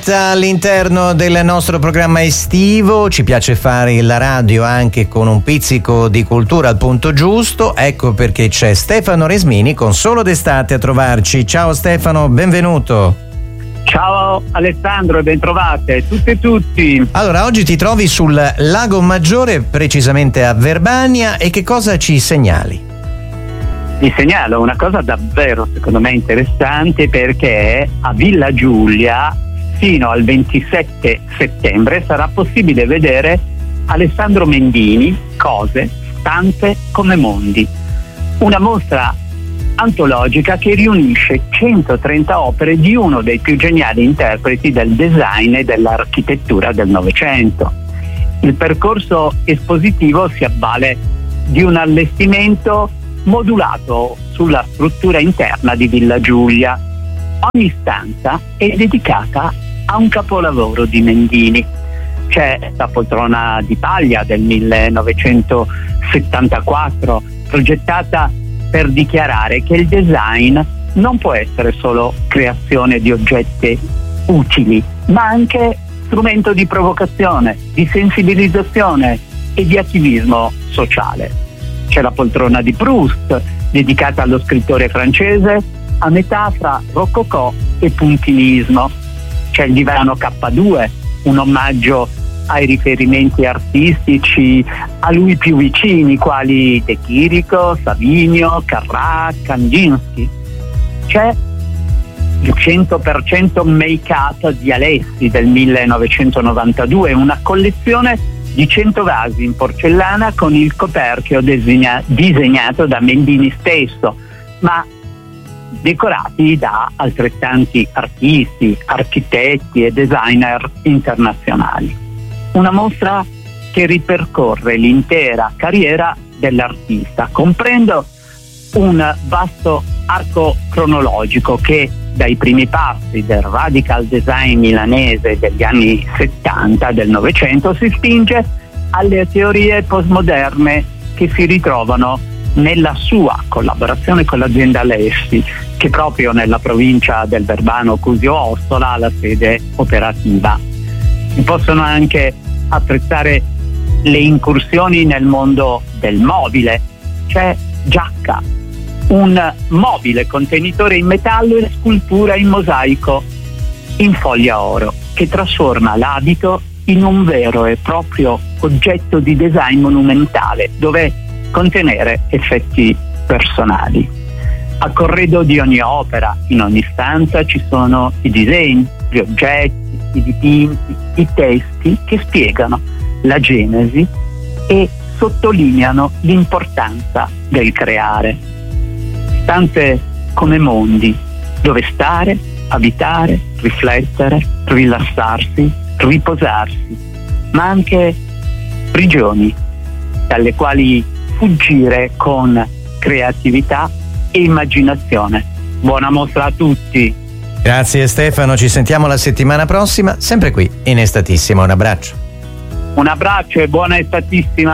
All'interno del nostro programma estivo ci piace fare la radio anche con un pizzico di cultura al punto giusto, ecco perché c'è Stefano Resmini con Solo d'estate a trovarci. Ciao Stefano, benvenuto. Ciao Alessandro e bentrovate tutte e tutti. Allora, oggi ti trovi sul Lago Maggiore, precisamente a Verbania, e che cosa ci segnali? Vi segnalo una cosa davvero secondo me interessante, perché a Villa Giulia fino al 27 settembre sarà possibile vedere Alessandro Mendini, Cose, stanze come mondi, una mostra antologica che riunisce 130 opere di uno dei più geniali interpreti del design e dell'architettura del Novecento. Il percorso espositivo si avvale di un allestimento modulato sulla struttura interna di Villa Giulia. Ogni stanza è dedicata a un capolavoro di Mendini. C'è la poltrona di paglia del 1974, progettata per dichiarare che il design non può essere solo creazione di oggetti utili, ma anche strumento di provocazione, di sensibilizzazione e di attivismo sociale. C'è la poltrona di Proust, dedicata allo scrittore francese, a metà fra rococò e puntinismo. C'è il divano K2, un omaggio ai riferimenti artistici a lui più vicini, quali De Chirico, Savinio, Carrà, Kandinsky. C'è il 100% make-up di Alessi del 1992, una collezione di 100 vasi in porcellana con il coperchio disegnato da Mendini stesso, ma decorati da altrettanti artisti, architetti e designer internazionali. Una mostra che ripercorre l'intera carriera dell'artista, comprendo un vasto arco cronologico che dai primi passi del radical design milanese degli anni 70 del Novecento si spinge alle teorie postmoderne che si ritrovano nella sua collaborazione con l'azienda Alessi, che proprio nella provincia del Verbano Cusio Ossola ha la sede operativa. Si possono anche apprezzare le incursioni nel mondo del mobile. C'è Giacca, un mobile contenitore in metallo e scultura in mosaico in foglia oro, che trasforma l'abito in un vero e proprio oggetto di design monumentale, dove contenere effetti personali. A corredo di ogni opera, in ogni stanza, ci sono i disegni, gli oggetti, i dipinti, i testi che spiegano la genesi e sottolineano l'importanza del creare. Stanze come mondi, dove stare, abitare, riflettere, rilassarsi, riposarsi, ma anche prigioni dalle quali fuggire con creatività e immaginazione. Buona mostra a tutti. Grazie Stefano, ci sentiamo la settimana prossima, sempre qui in Estatissima. Un abbraccio. Un abbraccio e buona estatissima.